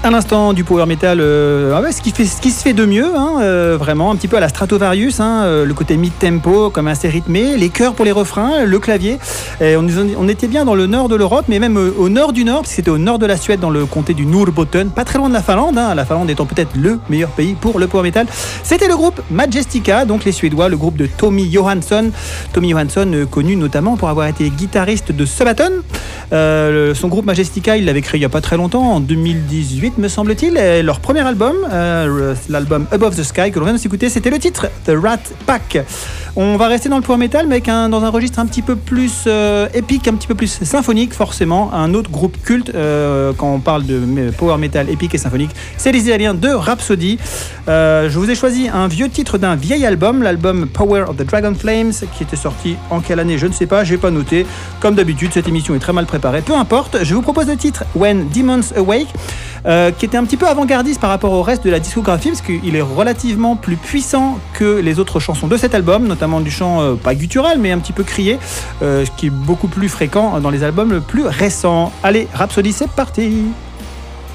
À l'instant du power metal, ce qui se fait de mieux, vraiment, un petit peu à la Stratovarius, le côté mid-tempo, comme assez rythmé, les chœurs pour les refrains, le clavier. Et on était bien dans le nord de l'Europe, mais même au nord du nord, parce que c'était au nord de la Suède, dans le comté du Norrbotten, pas très loin de la Finlande, la Finlande étant peut-être le meilleur pays pour le power metal. C'était le groupe Majestica, donc les Suédois, le groupe de Tommy Johansson. Tommy Johansson, connu notamment pour avoir été guitariste de Sabaton. Son groupe Majestica, il l'avait créé il n'y a pas très longtemps, en 2018 me semble-t-il, et leur premier album, l'album Above the Sky que l'on vient de s'écouter, c'était le titre The Rat Pack. On va rester dans le power metal mais dans un registre un petit peu plus épique, un petit peu plus symphonique forcément, un autre groupe culte quand on parle de power metal épique et symphonique, c'est les Italiens de Rhapsody. Je vous ai choisi un vieux titre d'un vieil album, l'album Power of the Dragon Flames, qui était sorti en quelle année, je ne sais pas, j'ai pas noté. Comme d'habitude, cette émission est très mal préparée, peu importe. Je vous propose le titre When Demons Awake, qui était un petit peu avant-gardiste par rapport au reste de la discographie, parce qu'il est relativement plus puissant que les autres chansons de cet album, notamment du chant pas guttural, mais un petit peu crié, ce qui est beaucoup plus fréquent dans les albums plus récents. Allez, Rhapsody, c'est parti!